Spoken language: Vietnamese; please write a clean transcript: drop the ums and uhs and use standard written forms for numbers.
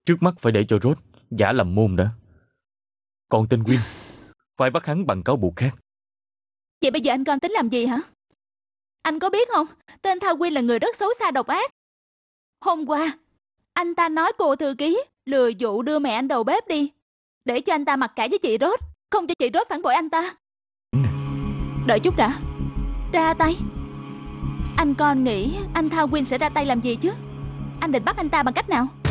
Trước mắt phải để cho Rốt giả làm môn đã. Còn tên Win, phải bắt hắn bằng cáo buộc khác. Vậy bây giờ anh con tính làm gì hả? Anh có biết không, tên Thao Win là người rất xấu xa độc ác. Hôm qua anh ta nói cô thư ký lừa dụ đưa mẹ anh đầu bếp đi, để cho anh ta mặc cả với chị Rốt, không cho chị Rốt phản bội anh ta. Đợi chút đã. Ra tay? Anh con nghĩ anh Thao Win sẽ ra tay làm gì chứ? Anh định bắt anh ta bằng cách nào?